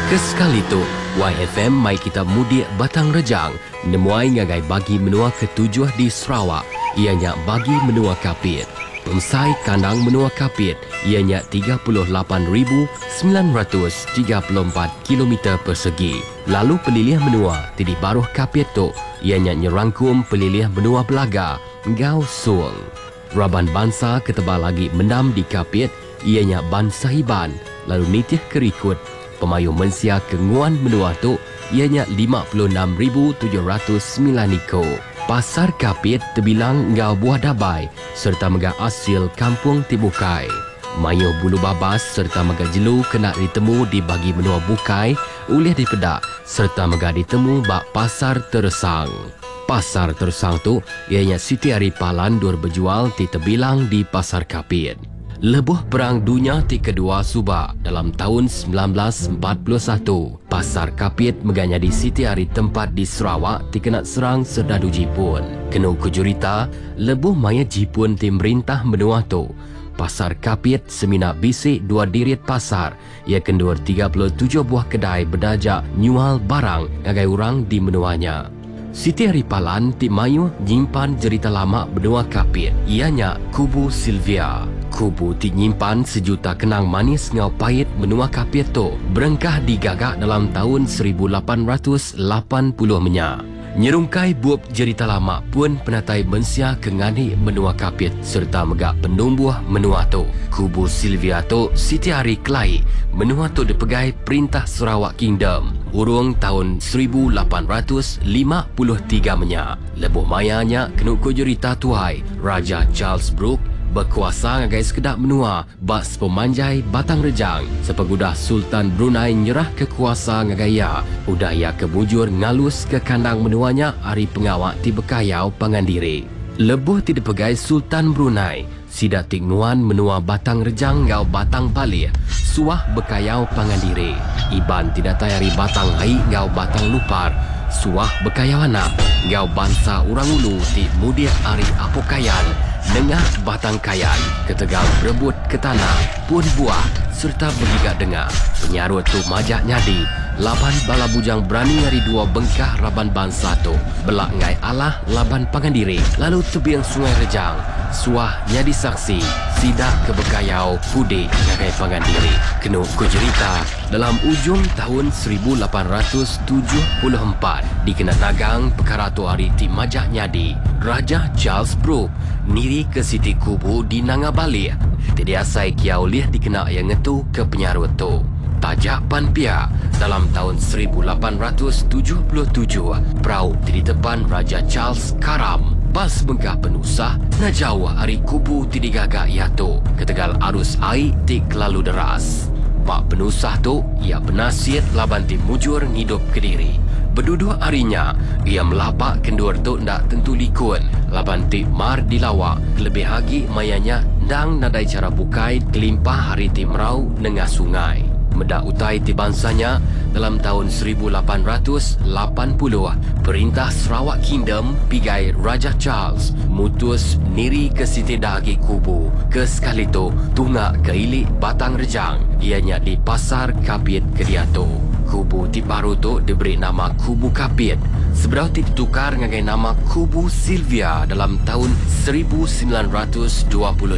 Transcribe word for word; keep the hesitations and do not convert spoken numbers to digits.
Kesekali tu, Y F M mai kita mudik Batang Rejang, nemuai ngagai bagi menua ketujuh di Sarawak, ianya bagi menua kapit. Pemsai kandang menua kapit, ianya tiga puluh lapan ribu sembilan ratus tiga puluh empat kilometer persegi. Lalu pelilih menua tidi baruh kapit tu, ianya nyerangkum pelilih menua Belaga, Ngau Sul. Raban bangsa ketebal lagi mendam di kapit, ianya Ban Sahiban, lalu nitih kerikut. Pemayu mensia kenguan menua tu ianya lima puluh enam ribu tujuh ratus sembilan iko. Pasar kapit terbilang ngau buah dabai serta mega asil kampung Tibukai. Mayuh bulu babas serta mega jelu kena ditemu di bagi menua Bukai oleh di Pedak serta mega ditemu bak pasar Teresang. Pasar Teresang tu ianya Siti Aripalan dur berjual ti terbilang di pasar kapit. Lebuh Perang Dunia ti kedua subak dalam tahun sembilan belas empat puluh satu. Pasar kapit meganya di Siti Ari tempat di Sarawak ti kena serang serdadu Jepun. Kenu kujurita, lebuh maya Jepun ti merintah menua tu. Pasar kapit semina bisik dua dirit pasar. Ia kendur tiga puluh tujuh buah kedai berdajak nyual barang ngagai orang di menuanya. Siti Aripalan ti mayu nyimpan cerita lama benua kapit. Ianya Kubu Sylvia. Kubu ti nyimpan sejuta kenang manis ngau pahit menua kapit tu. Berengkah digagak dalam tahun seribu lapan ratus lapan puluh menya. Nyerungkai buap cerita lama pun penatai mensia kengani menua kapit serta megak penumbuh menua tu. Kubu Sylvia tu Siti Ari Kelai. Menua tu dipegai Perintah Sarawak Kingdom. Urung tahun seribu lapan ratus lima puluh tiga menya. Lebuh mayanya kenu kujurita tuhai Raja Charles Brooke berkuasa ngagai sekedap menua bas pemanjai Batang Rejang sepegudah Sultan Brunei nyerah kekuasa ngagaya udah ia kebujur ngalus ke kandang menuanya hari pengawak ti bekayau Pangandiri. Lebuh ti dipegai Sultan Brunei sidak tingnuan menua Batang Rejang ngau Batang Bali suah bekayau Pangandiri. Iban tidak tayari Batang Hai ngau Batang Lupar suah bekayau anak ngau bangsa orang ulu ti mudia ari apokayan Nengah Batang Kayan, ketegal berebut ke tanah, pun buah, serta bergigak dengar. Penyarut tu majak nyadi, laban bala bujang berani ngari dua bengkah raban bangsa tu. Belak ngai Allah laban Pangandiri, lalu tebiang Sungai Rejang. Suah nyadi saksi, sidak ke bekayau Kudik ngagai Pangandiri. Kenu kujerita, dalam ujung tahun seribu lapan ratus tujuh puluh empat, dikenal nagang perkara tu hari ti majak nyadi. Raja Charles Brooke niri ke Siti Kubu di Nangabali. Tidak asai kiau lih dikena yang ngetu ke penyarut tu. Tajak Panpia dalam tahun seribu lapan ratus tujuh puluh tujuh, perahu di depan Raja Charles karam. Bas bengkah penusah najauh hari Kubu ti digagak ia tu. Ketegal arus air ti kelalu deras. Pak penusah tu ia penasihat laban ti mujur ngidup Kediri. Berdua harinya, ia melapak kendur tu ndak tentu likun. Laban ti mar dilawak, lebih lagi mayanya dang nadai cara bukai kelimpah hari ti merau nengah sungai. Medak utai ti bansanya, dalam tahun seribu lapan ratus lapan puluh, Perintah Sarawak Kingdom pigai Raja Charles mutus niri ke Siti Dagi Kubu. Ke sekali tu, tunggak ke ilik Batang Rejang, ianya di Pasar Kapit Kediatu. Kubu ti baru tu diberi nama Kubu Kapit. Seberau ti ditukar ngagai nama Kubu Sylvia dalam tahun seribu sembilan ratus dua puluh.